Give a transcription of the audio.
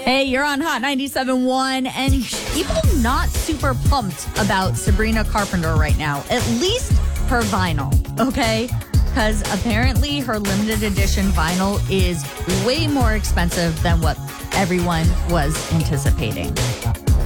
Hey, you're on Hot 97.1, and people not super pumped about Sabrina Carpenter right now, at least her vinyl, okay? Because apparently her limited edition vinyl is way more expensive than what everyone was anticipating.